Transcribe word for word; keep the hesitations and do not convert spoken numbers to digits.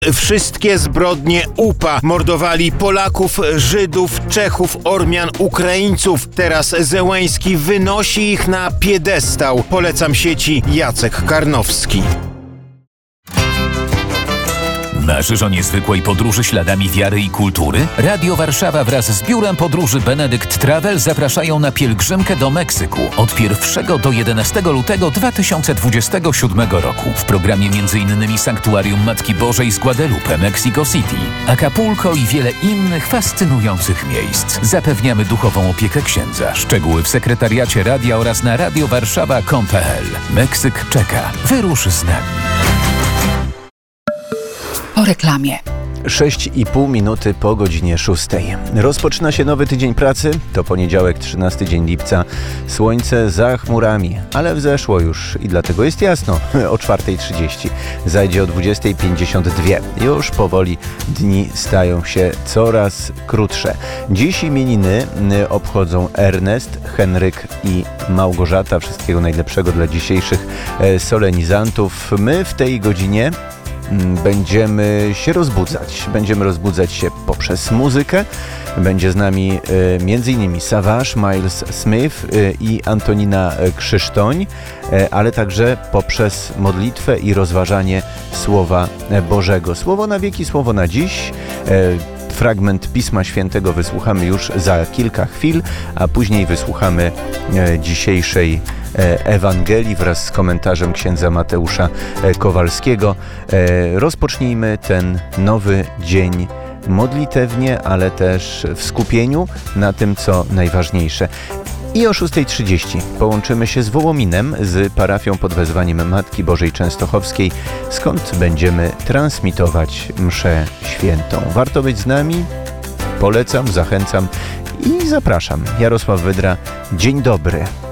Wszystkie zbrodnie U P A. Mordowali Polaków, Żydów, Czechów, Ormian, Ukraińców. Teraz Zełenski wynosi ich na piedestał. Polecam sieci Jacek Karnowski. Marzysz o niezwykłej podróży śladami wiary i kultury? Radio Warszawa wraz z biurem podróży Benedict Travel zapraszają na pielgrzymkę do Meksyku od pierwszego do jedenastego lutego dwa tysiące dwudziestego siódmego roku. W programie m.in. Sanktuarium Matki Bożej z Guadalupe, Mexico City, Acapulco i wiele innych fascynujących miejsc. Zapewniamy duchową opiekę księdza. Szczegóły w sekretariacie radia oraz na radiowarszawa kropka com kropka p l. Meksyk czeka. Wyrusz z nami. Po reklamie. sześć i pół minuty po godzinie szóstej. Rozpoczyna się nowy tydzień pracy. To poniedziałek, trzynasty dzień lipca. Słońce za chmurami, ale wzeszło już i dlatego jest jasno. O czwartej trzydzieści. Zajdzie o dwudziestej pięćdziesiąt dwa. Już powoli dni stają się coraz krótsze. Dziś imieniny obchodzą Ernest, Henryk i Małgorzata. Wszystkiego najlepszego dla dzisiejszych solenizantów. My w tej godzinie będziemy się rozbudzać. Będziemy rozbudzać się poprzez muzykę. Będzie z nami e, między innymi Savage, Miles Smith e, i Antonina Krzysztoń, e, ale także poprzez modlitwę i rozważanie Słowa Bożego. Słowo na wieki, słowo na dziś. E, Fragment Pisma Świętego wysłuchamy już za kilka chwil, a później wysłuchamy e, dzisiejszej Ewangelii wraz z komentarzem księdza Mateusza Kowalskiego. Rozpocznijmy ten nowy dzień modlitewnie, ale też w skupieniu na tym, co najważniejsze. I o szóstej trzydzieści połączymy się z Wołominem, z parafią pod wezwaniem Matki Bożej Częstochowskiej, skąd będziemy transmitować mszę świętą. Warto być z nami. Polecam, zachęcam i zapraszam. Jarosław Wydra. Dzień dobry.